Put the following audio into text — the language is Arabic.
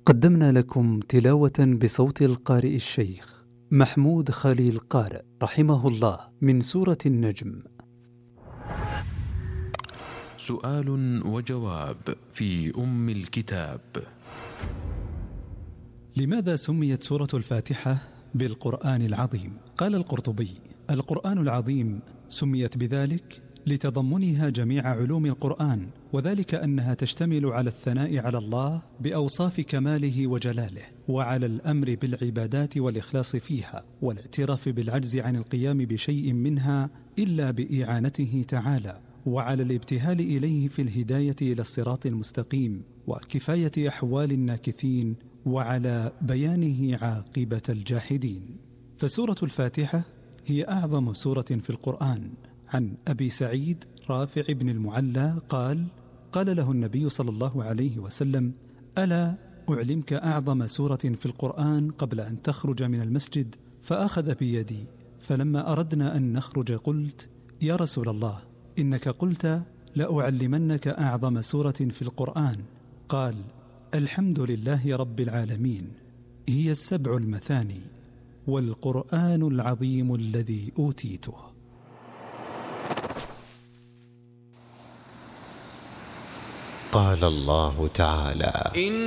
قدمنا لكم تلاوة بصوت القارئ الشيخ محمود خليل قارئ رحمه الله من سورة النجم. سؤال وجواب في الكتاب. لماذا سميت سورة الفاتحة بالقرآن العظيم؟ قال القرطبي: القرآن العظيم سميت بذلك لتضمنها جميع علوم القرآن، وذلك أنها تشتمل على الثناء على الله بأوصاف كماله وجلاله، وعلى الأمر بالعبادات والإخلاص فيها، والاعتراف بالعجز عن القيام بشيء منها إلا بإعانته تعالى، وعلى الابتهال إليه في الهداية إلى الصراط المستقيم وكفاية أحوال الناكثين، وعلى بيانه عاقبة الجاحدين. فسورة الفاتحة هي أعظم سورة في القرآن. عن أبي سعيد رافع بن المعلى قال: قال له النبي صلى الله عليه وسلم: ألا أعلمك أعظم سورة في القرآن قبل أن تخرج من المسجد؟ فأخذ بيدي، فلما أردنا أن نخرج قلت: يا رسول الله، إنك قلت لأعلمنك أعظم سورة في القرآن. قال: الحمد لله رب العالمين، هي السبع المثاني والقرآن العظيم الذي أوتيته. قال الله تعالى: